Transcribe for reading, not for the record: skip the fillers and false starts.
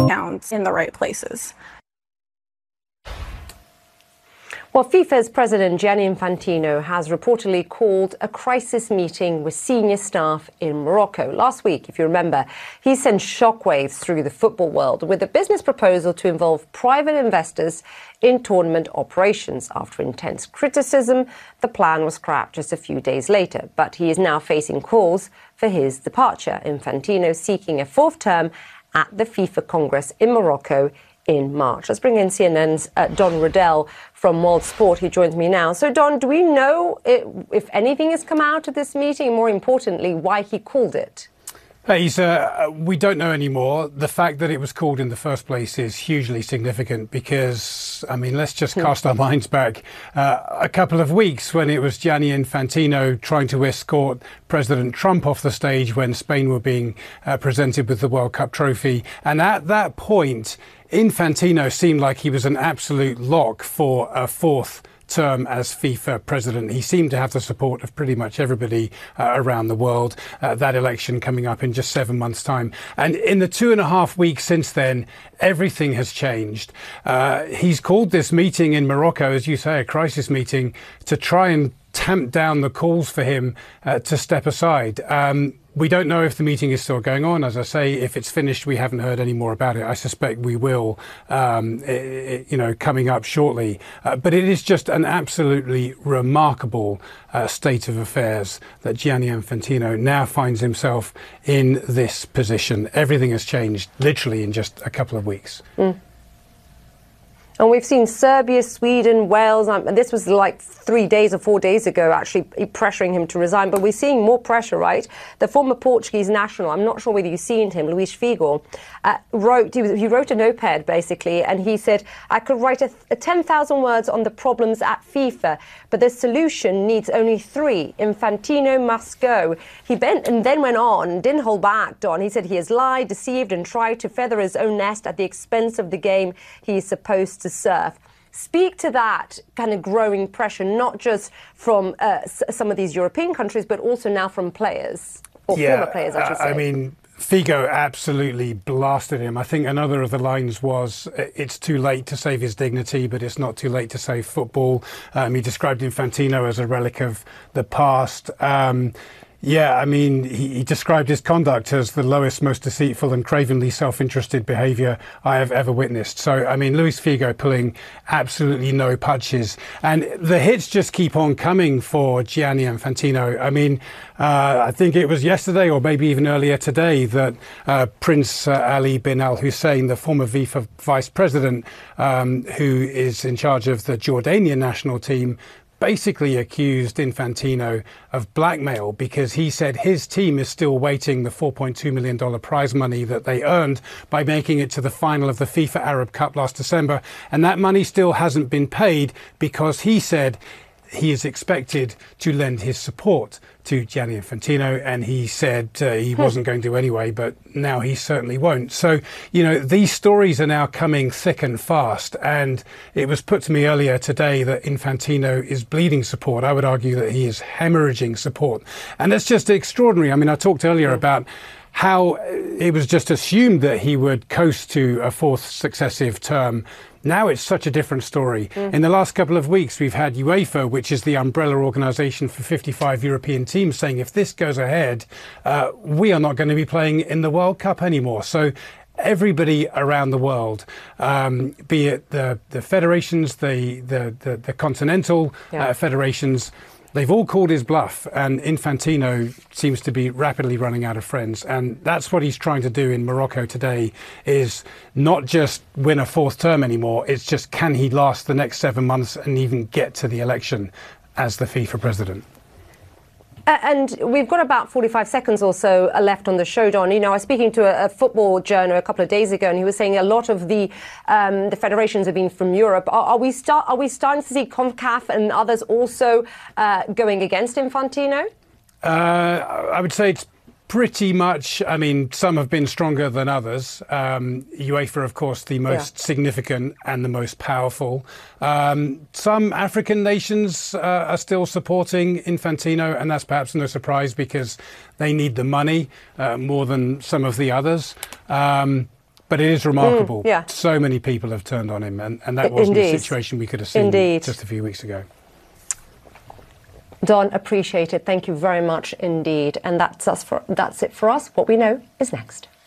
accounts in the right places. Well, FIFA's president, Gianni Infantino, has reportedly called a crisis meeting with senior staff in Morocco. Last week, if you remember, he sent shockwaves through the football world with a business proposal to involve private investors in tournament operations. After intense criticism, the plan was scrapped just a few days later. But he is now facing calls for his departure. Infantino seeking a fourth term at the FIFA Congress in Morocco in March. Let's bring in CNN's Don Riddell from World Sport, who joins me now. So, Don, do we know if anything has come out of this meeting? More importantly, why he called it? We don't know anymore. The fact that it was called in the first place is hugely significant because, I mean, let's just cast our minds back a couple of weeks when it was Gianni Infantino trying to escort President Trump off the stage when Spain were being presented with the World Cup trophy. And at that point, Infantino seemed like he was an absolute lock for a fourth term as FIFA president. He seemed to have the support of pretty much everybody around the world. That election coming up in just 7 months' time. And in the 2.5 weeks since then, everything has changed. He's called this meeting in Morocco, as you say, a crisis meeting, to try and tamp down the calls for him to step aside. We don't know if the meeting is still going on. As I say, if it's finished, we haven't heard any more about it. I suspect we will, coming up shortly. But it is just an absolutely remarkable state of affairs that Gianni Infantino now finds himself in this position. Everything has changed literally in just a couple of weeks. And we've seen Serbia, Sweden, Wales, and this was like 3 days or 4 days ago, actually pressuring him to resign. But we're seeing more pressure, right? The former Portuguese national, I'm not sure whether you've seen him, Luís Figo, he wrote an op-ed, basically, and he said, I could write a 10,000 words on the problems at FIFA, but the solution needs only 3. Infantino must go. He bent and then went on, didn't hold back, Don. He said he has lied, deceived, and tried to feather his own nest at the expense of the game he is supposed to serve. Speak to that kind of growing pressure, not just from some of these European countries, but also now from players, or former players, I should say. I mean, Figo absolutely blasted him. I think another of the lines was, it's too late to save his dignity, but it's not too late to save football. He described Infantino as a relic of the past. He described his conduct as the lowest, most deceitful and cravenly self-interested behaviour I have ever witnessed. So, I mean, Luís Figo pulling absolutely no punches. And the hits just keep on coming for Gianni Infantino. I mean, I think it was yesterday or maybe even earlier today that Prince Ali bin Al Hussein, the former FIFA vice president, who is in charge of the Jordanian national team, basically accused Infantino of blackmail because he said his team is still waiting the $4.2 million prize money that they earned by making it to the final of the FIFA Arab Cup last December. And that money still hasn't been paid because he said he is expected to lend his support to Gianni Infantino, and he said he wasn't going to anyway, but now he certainly won't. So, these stories are now coming thick and fast, and it was put to me earlier today that Infantino is bleeding support. I would argue that he is hemorrhaging support, and that's just extraordinary. I mean, I talked earlier about how it was just assumed that he would coast to a fourth successive term. Now it's such a different story. In the last couple of weeks, we've had UEFA, which is the umbrella organisation for 55 European teams, saying if this goes ahead, we are not going to be playing in the World Cup anymore. So everybody around the world, be it the federations, the continental federations, they've all called his bluff, and Infantino seems to be rapidly running out of friends. And that's what he's trying to do in Morocco today, is not just win a fourth term anymore. It's just, can he last the next 7 months and even get to the election as the FIFA president? And we've got about 45 seconds or so left on the show, Don. I was speaking to a football journal a couple of days ago, and he was saying a lot of the federations have been from Europe. Are we starting to see CONCACAF and others also going against Infantino? I would say it's pretty much, I mean, some have been stronger than others. UEFA, of course, the most significant and the most powerful. Some African nations are still supporting Infantino, and that's perhaps no surprise because they need the money more than some of the others. But it is remarkable. yeah. So many people have turned on him, and that wasn't Indeed. a situation we could have seen Indeed. just a few weeks ago. Don, appreciate it. Thank you very much indeed. And that's it for us. What we know is next.